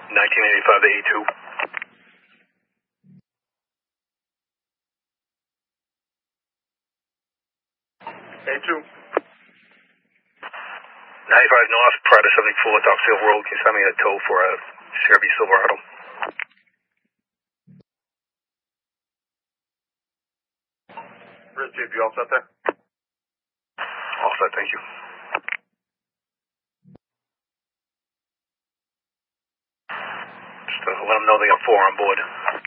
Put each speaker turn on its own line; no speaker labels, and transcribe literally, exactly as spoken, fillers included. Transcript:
nineteen eighty-five to E two. A two. ninety-five North, Prada seventy-four, Dockfield Road. Can you send me a tow for a Chevy Silverado? Where's J P? All set there? All set, thank you. Just uh, let them know they got four on board.